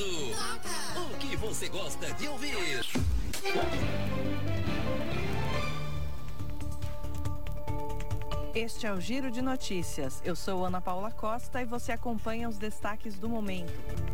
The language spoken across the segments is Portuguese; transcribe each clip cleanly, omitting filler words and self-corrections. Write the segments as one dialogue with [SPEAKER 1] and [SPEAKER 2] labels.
[SPEAKER 1] O que você gosta de ouvir?
[SPEAKER 2] Este é o Giro de Notícias. Eu sou Ana Paula Costa e você acompanha os destaques do momento.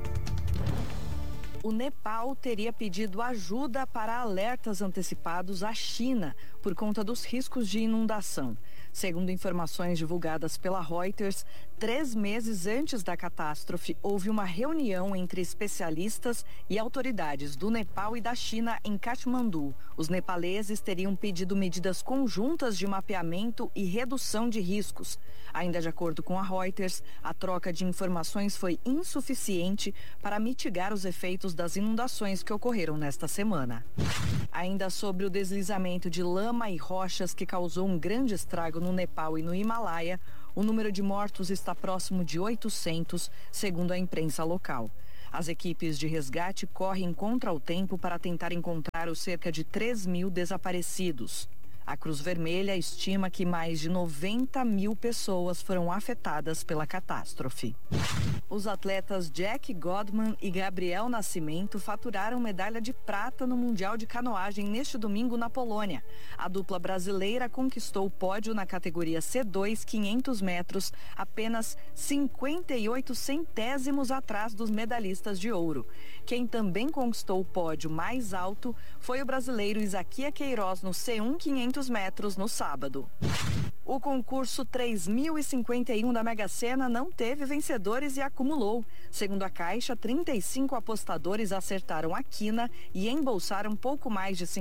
[SPEAKER 2] O Nepal teria pedido ajuda para alertas antecipados à China por conta dos riscos de inundação. Segundo informações divulgadas pela Reuters, 3 meses antes da catástrofe, houve uma reunião entre especialistas e autoridades do Nepal e da China em Katmandu. Os nepaleses teriam pedido medidas conjuntas de mapeamento e redução de riscos. Ainda de acordo com a Reuters, a troca de informações foi insuficiente para mitigar os efeitos das inundações que ocorreram nesta semana. Ainda sobre o deslizamento de lama e rochas que causou um grande estrago no Nepal e no Himalaia, o número de mortos está próximo de 800, segundo a imprensa local. As equipes de resgate correm contra o tempo para tentar encontrar os cerca de 3.000 desaparecidos. A Cruz Vermelha estima que mais de 90.000 pessoas foram afetadas pela catástrofe. Os atletas Jack Godman e Gabriel Nascimento faturaram medalha de prata no Mundial de Canoagem neste domingo na Polônia. A dupla brasileira conquistou o pódio na categoria C2 500 metros, apenas 58 centésimos atrás dos medalhistas de ouro. Quem também conquistou o pódio mais alto foi o brasileiro Isaquias Queiroz no C1 500 metros no sábado. O concurso 3051 da Mega Sena não teve vencedores e acumulou. Segundo a Caixa, 35 apostadores acertaram a quina e embolsaram pouco mais de R$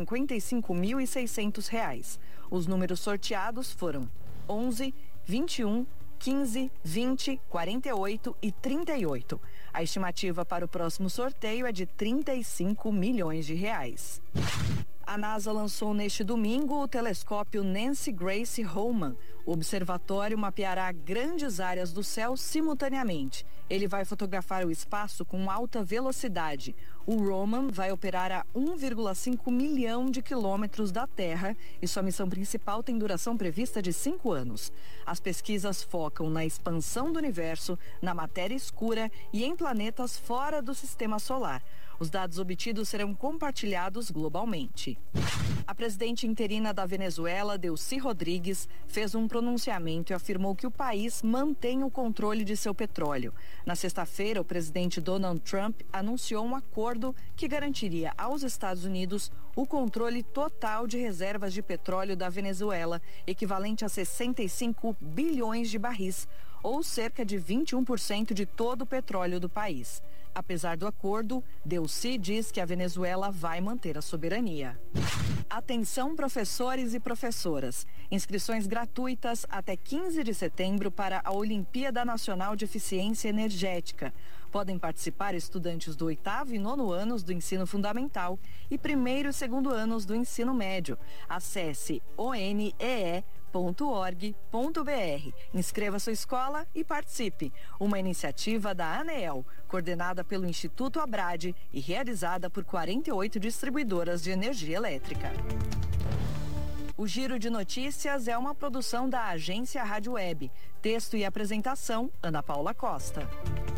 [SPEAKER 2] 55.600. Os números sorteados foram 11, 21, 15, 20, 48 e 38. A estimativa para o próximo sorteio é de 35 milhões de reais. A NASA lançou neste domingo o telescópio Nancy Grace Roman. O observatório mapeará grandes áreas do céu simultaneamente. Ele vai fotografar o espaço com alta velocidade. O Roman vai operar a 1,5 milhão de quilômetros da Terra e sua missão principal tem duração prevista de 5 anos. As pesquisas focam na expansão do universo, na matéria escura e em planetas fora do sistema solar. Os dados obtidos serão compartilhados globalmente. A presidente interina da Venezuela, Delcy Rodrigues, fez um pronunciamento e afirmou que o país mantém o controle de seu petróleo. Na sexta-feira, o presidente Donald Trump anunciou um acordo que garantiria aos Estados Unidos o controle total de reservas de petróleo da Venezuela, equivalente a 65 bilhões de barris, ou cerca de 21% de todo o petróleo do país. Apesar do acordo, Delcy diz que a Venezuela vai manter a soberania. Atenção, professores e professoras. Inscrições gratuitas até 15 de setembro para a Olimpíada Nacional de Eficiência Energética. Podem participar estudantes do 8º e 9º anos do ensino fundamental e 1º e 2º anos do ensino médio. Acesse onee.org.br. Inscreva sua escola e participe. Uma iniciativa da ANEEL, coordenada pelo Instituto Abrade e realizada por 48 distribuidoras de energia elétrica. O Giro de Notícias é uma produção da agência Rádio Web. Texto e apresentação, Ana Paula Costa.